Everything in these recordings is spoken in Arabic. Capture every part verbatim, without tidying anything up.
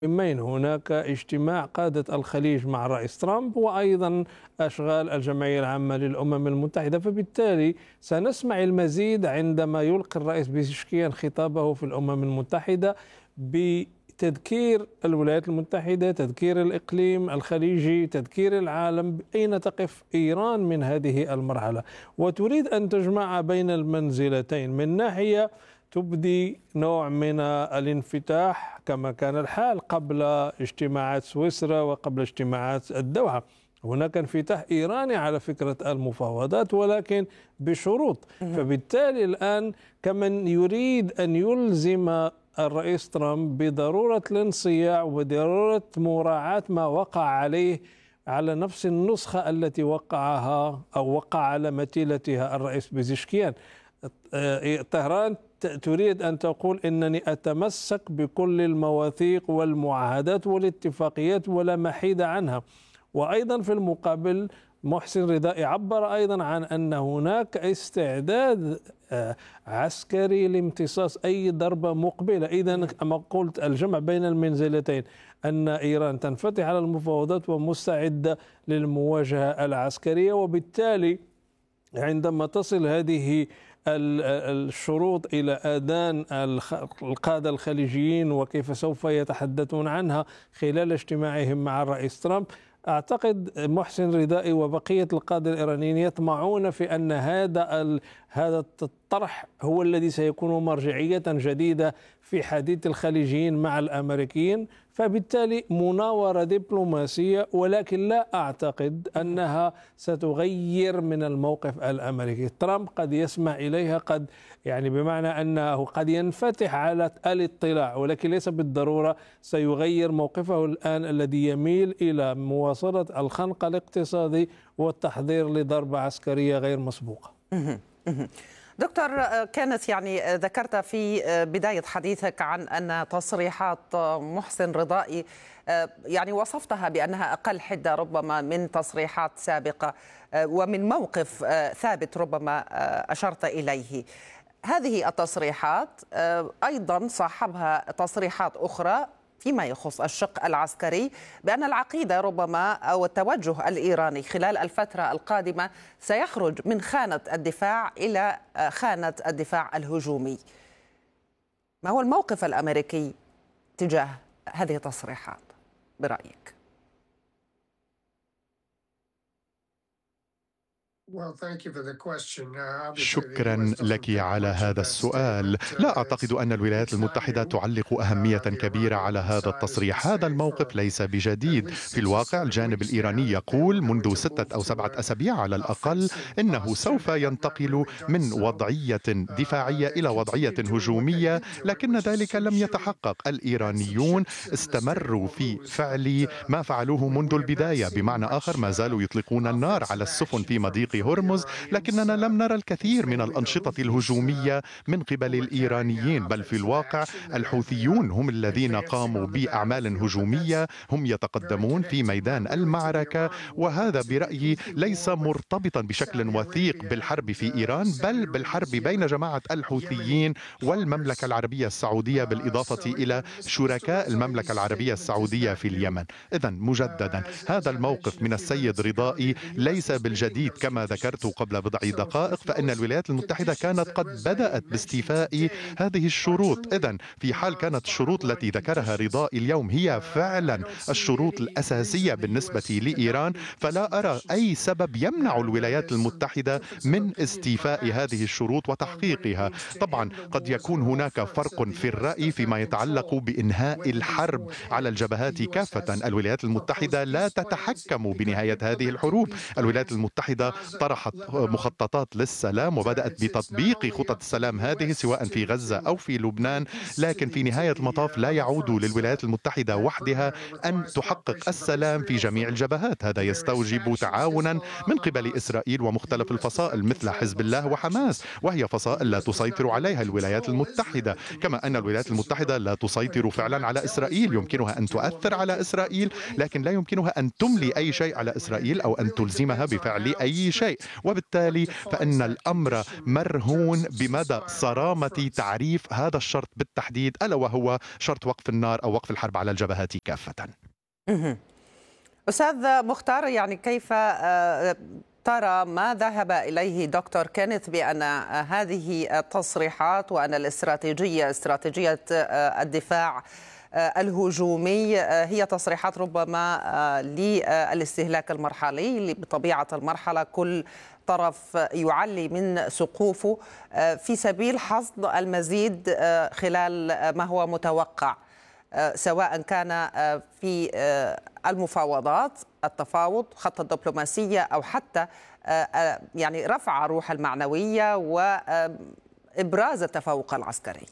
مهمين. هناك اجتماع قادة الخليج مع الرئيس ترامب، وأيضا أشغال الجمعية العامة للأمم المتحدة، فبالتالي سنسمع المزيد عندما يلقي الرئيس بيزشكيان خطابه في الأمم المتحدة بتذكير الولايات المتحدة، تذكير الإقليم الخليجي، تذكير العالم أين تقف إيران من هذه المرحلة، وتريد أن تجمع بين المنزلتين. من ناحية تبدي نوع من الانفتاح كما كان الحال قبل اجتماعات سويسرا وقبل اجتماعات الدوحة. هناك انفتاح إيراني على فكرة المفاوضات ولكن بشروط. فبالتالي الآن كمن يريد أن يلزم الرئيس ترامب بضرورة الانصياع وضرورة مراعاة ما وقع عليه على نفس النسخة التي وقعها أو وقع على متيلتها الرئيس بيزشكيان. طهران تريد أن تقول إنني أتمسك بكل المواثيق والمعاهدات والاتفاقيات ولا محيد عنها. وأيضا في المقابل محسن رضائي عبر أيضا عن أن هناك استعداد عسكري لامتصاص أي ضربة مقبلة. إذن كما قلت الجمع بين المنزلتين، أن إيران تنفتح على المفاوضات ومستعدة للمواجهة العسكرية، وبالتالي عندما تصل هذه الشروط إلى آذان القادة الخليجيين وكيف سوف يتحدثون عنها خلال اجتماعهم مع الرئيس ترامب، أعتقد محسن رضائي وبقية القادة الإيرانيين يطمعون في أن هذا هذا الطرح هو الذي سيكون مرجعية جديدة في حديث الخليجيين مع الأمريكيين. فبالتالي مناورة دبلوماسية، ولكن لا أعتقد أنها ستغير من الموقف الأمريكي. ترامب قد يسمع إليها، قد يعني بمعنى أنه قد ينفتح على الاطلاع، ولكن ليس بالضرورة سيغير موقفه الآن الذي يميل إلى مواصلة الخنق الاقتصادي والتحضير لضربة عسكرية غير مسبوقة. دكتور كانت يعني ذكرت في بداية حديثك عن أن تصريحات محسن رضائي يعني وصفتها بأنها أقل حدة ربما من تصريحات سابقة ومن موقف ثابت ربما أشرت إليه. هذه التصريحات أيضا صاحبها تصريحات أخرى فيما يخص الشق العسكري بأن العقيدة ربما أو التوجه الإيراني خلال الفترة القادمة سيخرج من خانة الدفاع إلى خانة الدفاع الهجومي. ما هو الموقف الأمريكي تجاه هذه التصريحات برأيك؟ شكرا لك على هذا السؤال. لا أعتقد أن الولايات المتحدة تعلق أهمية كبيرة على هذا التصريح. هذا الموقف ليس بجديد. في الواقع الجانب الإيراني يقول منذ ستة أو سبعة أسابيع على الأقل إنه سوف ينتقل من وضعية دفاعية إلى وضعية هجومية، لكن ذلك لم يتحقق. الإيرانيون استمروا في فعل ما فعلوه منذ البداية، بمعنى آخر ما زالوا يطلقون النار على السفن في مضيق هرمز، لكننا لم نرى الكثير من الأنشطة الهجومية من قبل الإيرانيين. بل في الواقع الحوثيون هم الذين قاموا بأعمال هجومية، هم يتقدمون في ميدان المعركة، وهذا برأيي ليس مرتبطا بشكل وثيق بالحرب في إيران، بل بالحرب بين جماعة الحوثيين والمملكة العربية السعودية، بالإضافة إلى شركاء المملكة العربية السعودية في اليمن. إذن مجددا هذا الموقف من السيد رضائي ليس بالجديد. كما ذكرت قبل بضع دقائق فإن الولايات المتحدة كانت قد بدأت باستيفاء هذه الشروط. إذن في حال كانت الشروط التي ذكرها رضائي اليوم هي فعلا الشروط الأساسية بالنسبة لإيران، فلا أرى أي سبب يمنع الولايات المتحدة من استيفاء هذه الشروط وتحقيقها. طبعا قد يكون هناك فرق في الرأي فيما يتعلق بإنهاء الحرب على الجبهات كافة. الولايات المتحدة لا تتحكم بنهاية هذه الحروب. الولايات المتحدة طرحت مخططات للسلام وبدأت بتطبيق خطط السلام هذه سواء في غزة أو في لبنان، لكن في نهاية المطاف لا يعود للولايات المتحدة وحدها أن تحقق السلام في جميع الجبهات. هذا يستوجب تعاونا من قبل إسرائيل ومختلف الفصائل مثل حزب الله وحماس، وهي فصائل لا تسيطر عليها الولايات المتحدة، كما أن الولايات المتحدة لا تسيطر فعلا على إسرائيل. يمكنها أن تؤثر على إسرائيل لكن لا يمكنها أن تملي أي شيء على إسرائيل أو أن تلزمها بفعل أي شيء. شيء، وبالتالي فإن الأمر مرهون بمدى صرامة تعريف هذا الشرط بالتحديد، ألا وهو شرط وقف النار أو وقف الحرب على الجبهات كافة. أستاذ مختار، يعني كيف ترى ما ذهب إليه دكتور كينيث بأن هذه التصريحات وأن الاستراتيجية استراتيجية الدفاع الهجومي هي تصريحات ربما للاستهلاك المرحلي؟ بطبيعة المرحلة كل طرف يعلي من سقوفه في سبيل حصد المزيد خلال ما هو متوقع، سواء كان في المفاوضات، التفاوض، خط الدبلوماسية، أو حتى يعني رفع الروح المعنوية وإبراز التفوق العسكري.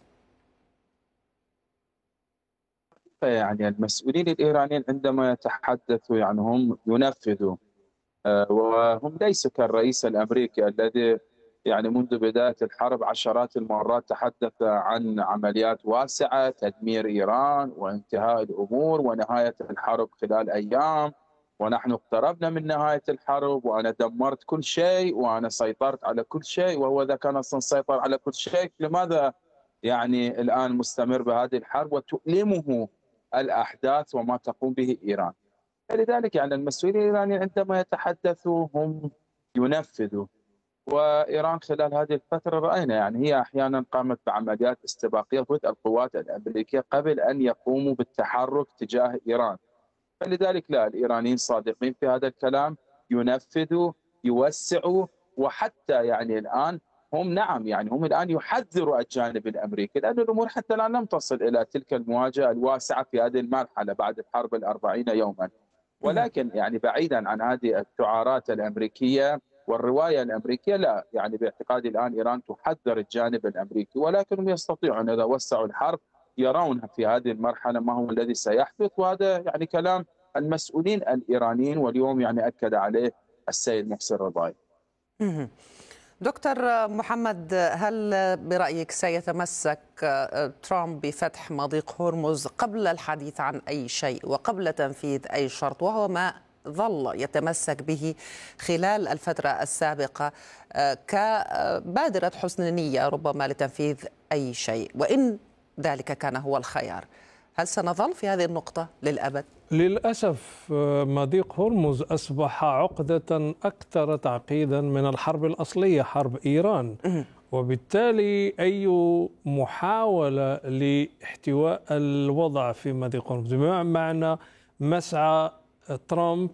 يعني المسؤولين الإيرانيين عندما يتحدثوا يعني هم ينفذوا، وهم ليسوا كالرئيس الأمريكي الذي يعني منذ بداية الحرب عشرات المرات تحدث عن عمليات واسعة تدمير إيران وانتهاء الأمور ونهاية الحرب خلال أيام، ونحن اقتربنا من نهاية الحرب وأنا دمرت كل شيء وأنا سيطرت على كل شيء، وهو إذا كان أصلا سيطر على كل شيء لماذا يعني الآن مستمر بهذه الحرب وتؤلمه الأحداث وما تقوم به إيران؟ لذلك يعني المسؤولين الإيرانيين عندما يتحدثوا هم ينفذوا، وإيران خلال هذه الفترة رأينا يعني هي أحيانا قامت بعمليات استباقية ضد القوات الأمريكية قبل أن يقوموا بالتحرك تجاه إيران. فلذلك لا، الإيرانيين صادقين في هذا الكلام، ينفذوا يوسعوا، وحتى يعني الآن هم نعم يعني هم الآن يحذروا الجانب الأمريكي، لأن الأمور حتى الآن لم تصل إلى تلك المواجهة الواسعة في هذه المرحلة بعد الحرب الأربعين يوما. ولكن يعني بعيدا عن هذه التعارات الأمريكية والرواية الأمريكية، لا يعني باعتقادي الآن إيران تحذر الجانب الأمريكي، ولكنهم يستطيعون إذا وسعوا الحرب يرون في هذه المرحلة ما هو الذي سيحدث، وهذا يعني كلام المسؤولين الإيرانيين، واليوم يعني أكد عليه السيد محسن رضاي. دكتور محمد، هل برأيك سيتمسك ترامب بفتح مضيق هرمز قبل الحديث عن أي شيء وقبل تنفيذ أي شرط، وهو ما ظل يتمسك به خلال الفترة السابقة كبادرة حسن نية ربما لتنفيذ أي شيء، وإن ذلك كان هو الخيار؟ هل سنظل في هذه النقطة للأبد؟ للأسف مضيق هرمز أصبح عقدة أكثر تعقيدا من الحرب الأصلية، حرب إيران، وبالتالي أي محاولة لاحتواء الوضع في مضيق هرمز بمعنى مسعى ترامب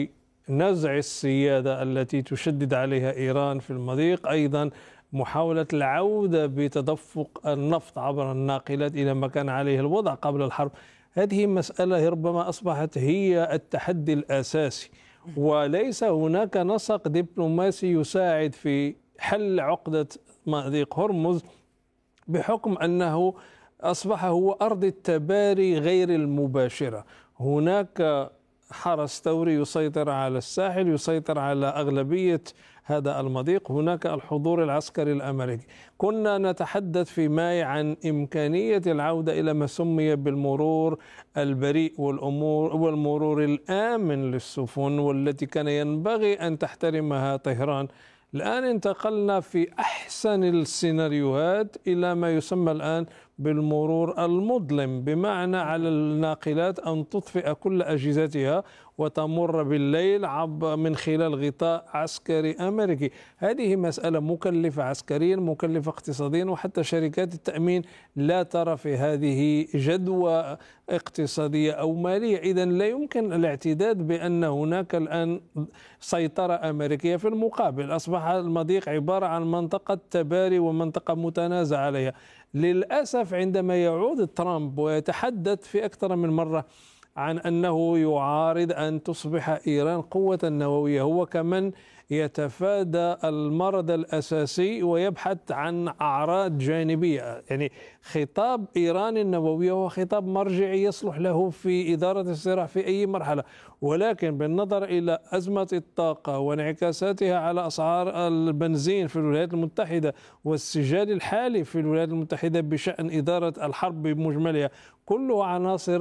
لنزع السيادة التي تشدد عليها إيران في المضيق، أيضا محاولة العودة بتدفق النفط عبر الناقلات إلى ما كان عليه الوضع قبل الحرب. هذه مسألة ربما أصبحت هي التحدي الأساسي، وليس هناك نسق دبلوماسي يساعد في حل عقدة مضيق هرمز، بحكم أنه أصبح هو أرض التباري غير المباشرة. هناك حرس ثوري يسيطر على الساحل، يسيطر على أغلبية هذا المضيق، هناك الحضور العسكري الأمريكي. كنا نتحدث في ماي عن إمكانية العودة إلى ما سمي بالمرور البريء والأمور والمرور الآمن للسفن، والتي كان ينبغي أن تحترمها طهران. الآن انتقلنا في أحسن السيناريوهات إلى ما يسمى الآن بالمرور المظلم، بمعنى على الناقلات أن تطفئ كل أجهزتها وتمر بالليل عبر من خلال غطاء عسكري أمريكي. هذه مسألة مكلفة عسكريا، مكلفة اقتصاديا، وحتى شركات التأمين لا ترى في هذه جدوى اقتصادية أو مالية. إذن لا يمكن الاعتداد بأن هناك الآن سيطرة أمريكية. في المقابل أصبح المضيق عبارة عن منطقة تباري ومنطقة متنازع عليها. للأسف عندما يعود ترامب ويتحدث في أكثر من مرة عن أنه يعارض أن تصبح إيران قوة نووية، هو كمان يتفادى المرض الأساسي ويبحث عن أعراض جانبية. يعني خطاب إيران النووية هو خطاب مرجعي يصلح له في إدارة الصراع في أي مرحلة، ولكن بالنظر إلى أزمة الطاقة وانعكاساتها على أسعار البنزين في الولايات المتحدة والسجال الحالي في الولايات المتحدة بشأن إدارة الحرب بمجملها، كلها عناصر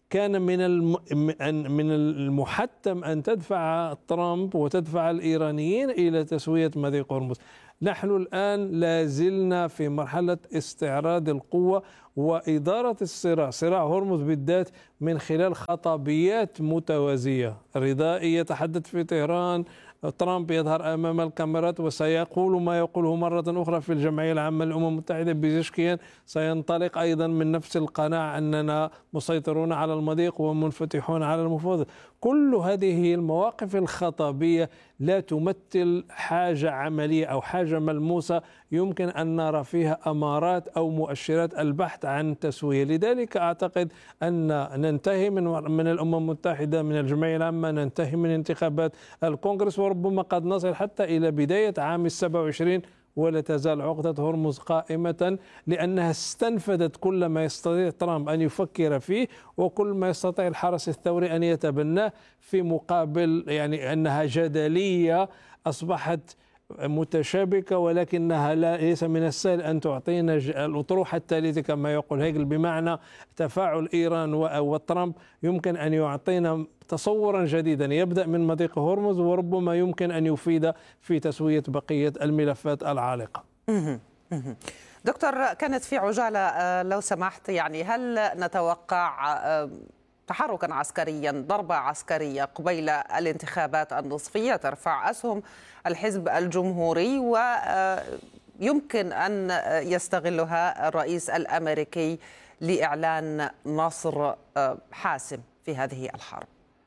كان من من المحتم أن تدفع ترامب وتدفع الإيرانيين إلى تسوية مضيق هرمز. نحن الآن لا زلنا في مرحلة استعراض القوة وإدارة الصراع، صراع هرمز بالذات من خلال خطابيات متوازية. رضائي يتحدث في طهران، ترامب يظهر أمام الكاميرات وسيقول ما يقوله مرة أخرى في الجمعية العامة للأمم المتحدة. بيزشكيان سينطلق أيضا من نفس القناعة أننا مسيطرون على المضيق ومنفتحون على المفاوضات. كل هذه المواقف الخطابية لا تمثل حاجة عملية أو حاجة ملموسة يمكن أن نرى فيها أمارات أو مؤشرات البحث عن تسوية. لذلك أعتقد أن ننتهي من من الأمم المتحدة، من الجمعية العامة، ننتهي من انتخابات الكونغرس، وربما قد نصل حتى إلى بداية عام السبع وعشرين ولا تزال عقدة هرمز قائمة، لأنها استنفذت كل ما يستطيع ترامب أن يفكر فيه وكل ما يستطيع الحرس الثوري أن يتبناه، في مقابل يعني أنها جدلية أصبحت متشابكة، ولكنها لا ليس من السهل أن تعطينا الأطروحة الثالثة كما يقول هيجل، بمعنى تفاعل إيران وترامب يمكن أن يعطينا تصورا جديدا يبدأ من مضيق هرمز وربما يمكن أن يفيد في تسوية بقية الملفات العالقة. دكتور، كانت في عجالة لو سمحت، يعني هل نتوقع تحركا عسكريا، ضربة عسكرية قبيل الانتخابات النصفية ترفع أسهم الحزب الجمهوري ويمكن أن يستغلها الرئيس الأمريكي لإعلان نصر حاسم في هذه الحرب؟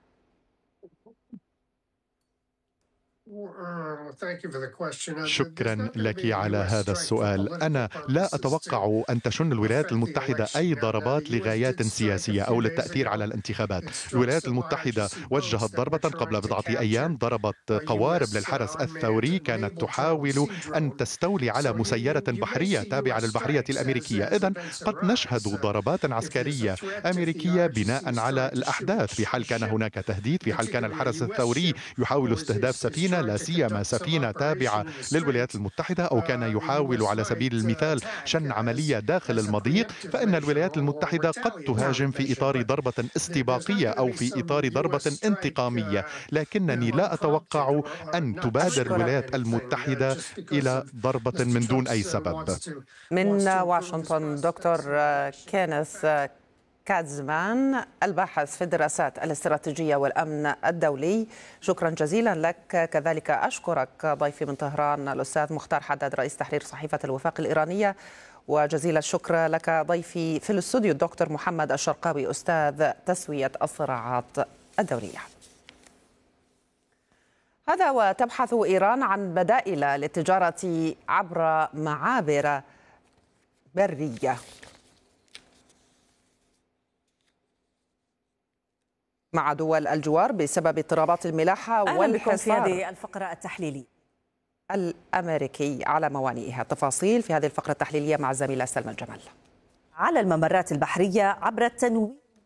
شكرا لك على هذا السؤال. أنا لا أتوقع أن تشن الولايات المتحدة أي ضربات لغايات سياسية أو للتأثير على الانتخابات. الولايات المتحدة وجهت ضربة قبل بضعة أيام، ضربت قوارب للحرس الثوري كانت تحاول أن تستولي على مسيرة بحرية تابعة للبحرية الأمريكية. إذن قد نشهد ضربات عسكرية أمريكية بناء على الأحداث، في حال كان هناك تهديد، في حال كان الحرس الثوري يحاول استهداف سفينة لا سيما سفينة تابعة للولايات المتحدة، أو كان يحاول على سبيل المثال شن عملية داخل المضيق، فإن الولايات المتحدة قد تهاجم في إطار ضربة استباقية أو في إطار ضربة انتقامية، لكنني لا أتوقع أن تبادر الولايات المتحدة إلى ضربة من دون أي سبب. من واشنطن دكتور كينيث كاتزمان، الباحث في الدراسات الاستراتيجية والأمن الدولي، شكرا جزيلا لك. كذلك أشكرك ضيفي من طهران الأستاذ مختار حداد رئيس تحرير صحيفة الوفاق الإيرانية، وجزيل الشكر لك ضيفي في الاستوديو الدكتور محمد الشرقاوي أستاذ تسوية الصراعات الدولية. هذا وتبحث إيران عن بدائل للتجارة عبر معابر برية مع دول الجوار بسبب اضطرابات الملاحة والحصار في هذه الفقرة التحليلية الأمريكي على موانئها. تفاصيل في هذه الفقرة التحليلية مع الزميلة سلمى الجمال. على الممرات البحرية عبر التنويع.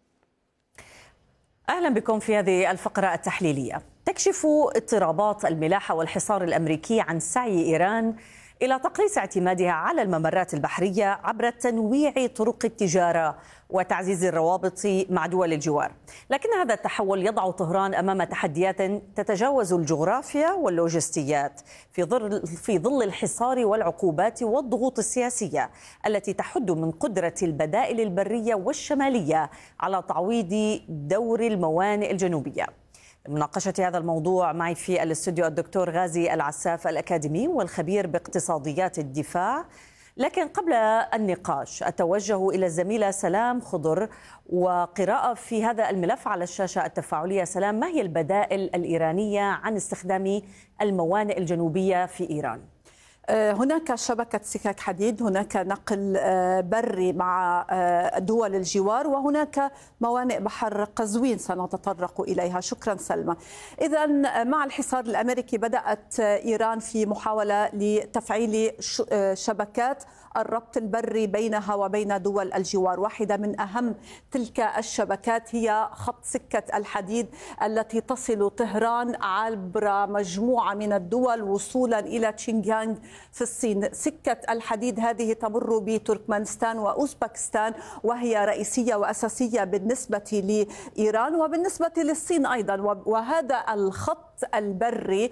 أهلا بكم في هذه الفقرة التحليلية. تكشف اضطرابات الملاحة والحصار الأمريكي عن سعي إيران إلى تقليص اعتمادها على الممرات البحرية عبر تنويع طرق التجارة وتعزيز الروابط مع دول الجوار. لكن هذا التحول يضع طهران أمام تحديات تتجاوز الجغرافيا واللوجستيات في ظل في ظل الحصار والعقوبات والضغوط السياسية التي تحد من قدرة البدائل البرية والشمالية على تعويض دور الموانئ الجنوبية. مناقشة هذا الموضوع معي في الاستوديو الدكتور غازي العساف الأكاديمي والخبير باقتصاديات الدفاع. لكن قبل النقاش أتوجه إلى الزميلة سلام خضر وقراءة في هذا الملف على الشاشة التفاعلية. سلام، ما هي البدائل الإيرانية عن استخدام الموانئ الجنوبية في إيران؟ هناك شبكة سكك حديد، هناك نقل بري مع دول الجوار، وهناك موانئ بحر قزوين سنتطرق إليها. شكرا سلمى. إذا مع الحصار الأمريكي بدأت إيران في محاولة لتفعيل شبكات الربط البري بينها وبين دول الجوار. واحدة من أهم تلك الشبكات هي خط سكة الحديد التي تصل طهران عبر مجموعة من الدول وصولا إلى تشينغيانغ في الصين. سكة الحديد هذه تمر بتركمانستان وأوزبكستان، وهي رئيسية وأساسية بالنسبة لإيران وبالنسبة للصين أيضا. وهذا الخط البري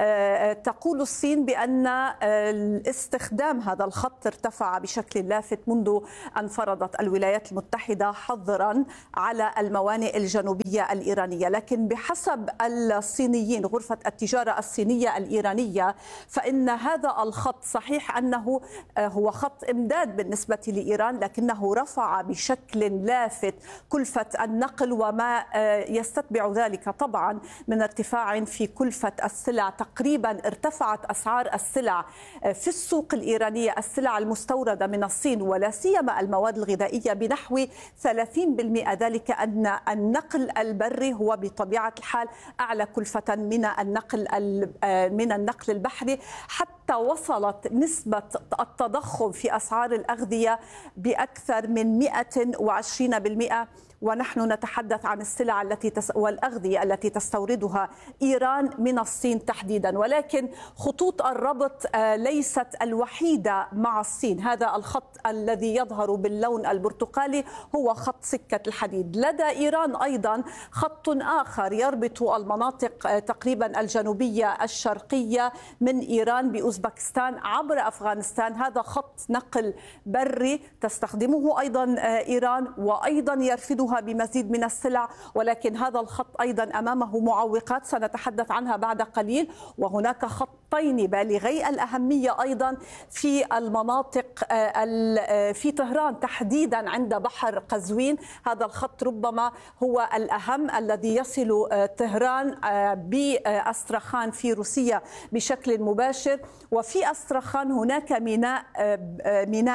تقول الصين بأن استخدام هذا الخط ارتفع بشكل لافت منذ أن فرضت الولايات المتحدة حظرا على الموانئ الجنوبية الإيرانية. لكن بحسب الصينيين، غرفة التجارة الصينية الإيرانية، فإن هذا الخط صحيح أنه هو خط إمداد بالنسبة لإيران، لكنه رفع بشكل لافت كلفة النقل وما يستتبع ذلك طبعا من ارتفاع في كلفة السلع. تقريبا ارتفعت أسعار السلع في السوق الإيرانية، السلع المستوردة من الصين ولا سيما المواد الغذائية، بنحو ثلاثين بالمئة. ذلك أن النقل البري هو بطبيعة الحال أعلى كلفة من النقل من النقل البحري، حتى وصلت نسبة التضخم في أسعار الأغذية بأكثر من مئة وعشرين بالمئة، ونحن نتحدث عن السلع التي تس... والأغذية التي تستوردها إيران من الصين تحديدا. ولكن خطوط الربط ليست الوحيدة مع الصين. هذا الخط الذي يظهر باللون البرتقالي هو خط سكة الحديد. لدى إيران أيضا خط آخر يربط المناطق تقريبا الجنوبية الشرقية من إيران بأوزبكستان عبر أفغانستان. هذا خط نقل بري تستخدمه أيضا إيران وأيضا يرفضها بمزيد من السلع، ولكن هذا الخط أيضا أمامه معوقات سنتحدث عنها بعد قليل. وهناك خطين بالغي الأهمية أيضا في المناطق في طهران تحديدا عند بحر قزوين. هذا الخط ربما هو الأهم الذي يصل طهران بأسترخان في روسيا بشكل مباشر. وفي أسترخان هناك ميناء ميناء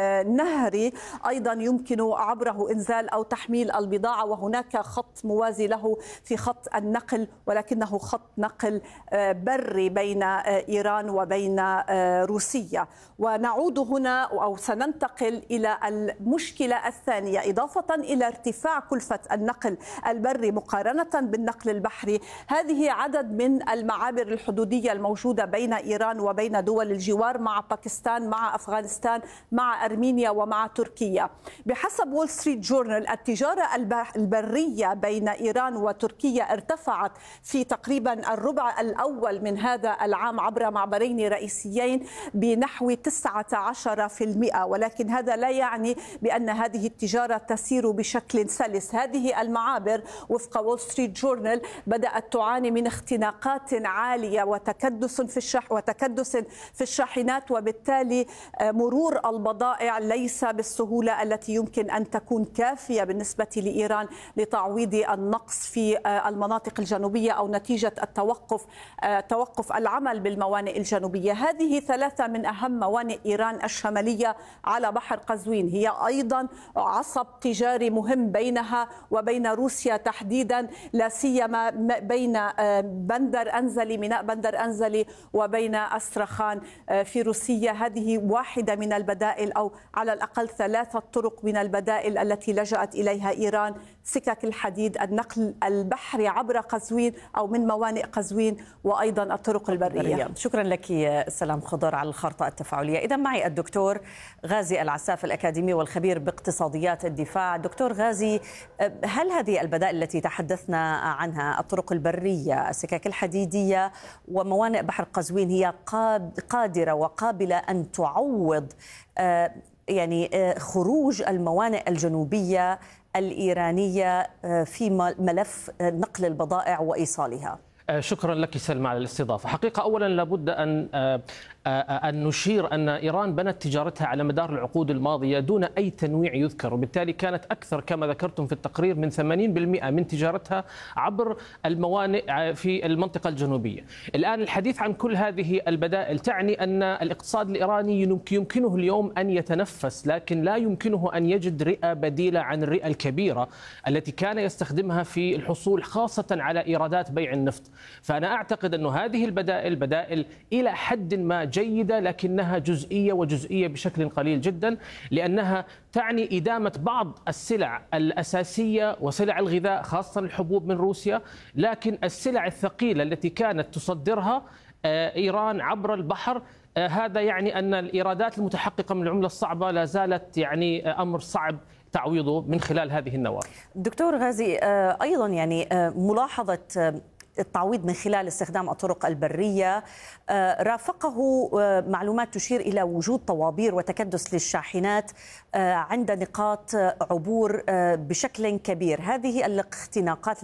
نهري أيضا يمكن عبره إنزال أو تحميل البضاعة، وهناك خط موازي له في خط النقل، ولكنه خط نقل بري بين إيران وبين روسيا. ونعود هنا أو سننتقل إلى المشكلة الثانية. إضافة إلى ارتفاع كلفة النقل البري مقارنة بالنقل البحري، هذه عدد من المعابر الحدودية الموجودة بين إيران وبين دول الجوار مع باكستان، مع أفغانستان، مع أرمينيا ومع تركيا. بحسب وول ستريت جورنال، التجارة البرية بين إيران وتركيا ارتفعت في تقريبا الربع الأول من هذا العام عبر معبرين رئيسيين بنحو تسعة عشر بالمئة، ولكن هذا لا يعني بأن هذه التجارة تسير بشكل سلس. هذه المعابر وفق وول ستريت جورنال بدأت تعاني من اختناقات عالية وتكدس في الشح وتكدس في الشاحنات، وبالتالي مرور البضائع ليس بالسهولة التي يمكن أن تكون كافية بالنسبة لإيران لتعويض النقص في المناطق الجنوبية أو نتيجة التوقف توقف العمل بالموانئ الجنوبية. هذه ثلاثة من أهم موانئ إيران الشمالية على بحر قزوين، هي أيضا عصب تجاري مهم بينها وبين روسيا تحديدا، لا سيما بين بندر أنزلي ميناء بندر أنزلي وبين أسترخان في روسيا. هذه واحدة من البدائل أو على الأقل ثلاثة طرق من البدائل التي لجأت إليها إيران: سكك الحديد، النقل البحري عبر قزوين أو من موانئ قزوين، وأيضا الطرق البرية. شكرا لك سلام خضر على الخارطة التفاعلية. إذا معي الدكتور غازي العساف الأكاديمي والخبير باقتصاديات الدفاع. دكتور غازي، هل هذه البدائل التي تحدثنا عنها، الطرق البرية، السكك الحديدية وموانئ بحر قزوين، هي قادرة وقابلة أن تعوض يعني خروج الموانئ الجنوبية الإيرانية في ملف نقل البضائع وإيصالها؟ شكرا لك سلمى على الاستضافة. حقيقة أولا لابد أن أن نشير أن إيران بنت تجارتها على مدار العقود الماضية دون أي تنويع يذكر، وبالتالي كانت أكثر كما ذكرتم في التقرير من ثمانين بالمئة من تجارتها عبر الموانئ في المنطقة الجنوبية. الآن الحديث عن كل هذه البدائل تعني أن الاقتصاد الإيراني يمكنه اليوم أن يتنفس، لكن لا يمكنه أن يجد رئة بديلة عن الرئة الكبيرة التي كان يستخدمها في الحصول خاصة على إيرادات بيع النفط. فأنا أعتقد أن هذه البدائل بدائل إلى حد ما جيدة، لكنها جزئية وجزئية بشكل قليل جدا، لأنها تعني إدامة بعض السلع الأساسية وسلع الغذاء خاصة الحبوب من روسيا، لكن السلع الثقيلة التي كانت تصدرها إيران عبر البحر هذا يعني أن الإيرادات المتحققة من العملة الصعبة لا زالت يعني أمر صعب تعويضه من خلال هذه النواة. دكتور غازي، أيضا يعني ملاحظة التعويض من خلال استخدام الطرق البرية رافقه معلومات تشير إلى وجود طوابير وتكدس للشاحنات عند نقاط عبور بشكل كبير. هذه الاختناقات